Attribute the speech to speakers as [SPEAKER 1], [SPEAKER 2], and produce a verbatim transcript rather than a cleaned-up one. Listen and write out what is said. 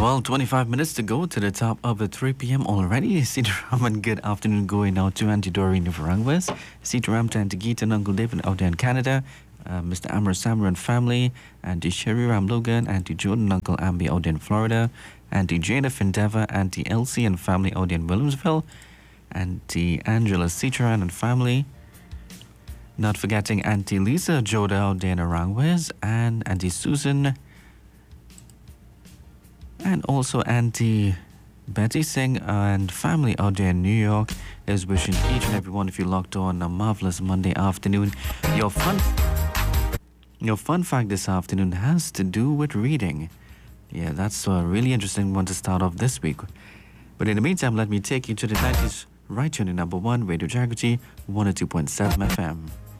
[SPEAKER 1] Well, twenty-five minutes to go to the top of the three p.m. already. Sitaram, good afternoon going out to Auntie Doreen of Rangwes. Sitaram to Auntie Geeta and Uncle David out there in Canada. Uh, Mister Amber Samar and family. Auntie Sherry Ram Logan. Auntie Jordan and Uncle Ambi out there in Florida. Auntie Jane of Endeavour. Auntie Elsie and family out there in Williamsville. Auntie Angela Sitaran and family. Not forgetting Auntie Lisa Joda out there in Rangwes. And Auntie Susan. And also Auntie Betty Singh and family out there in New York is wishing each and every one of you locked on a marvelous Monday afternoon. Your fun, your fun fact this afternoon has to do with reading. Yeah, that's a really interesting one to start off this week. But in the meantime, let me take you to the nineties right here in number one, Radio Jagriti, one oh two point seven F M.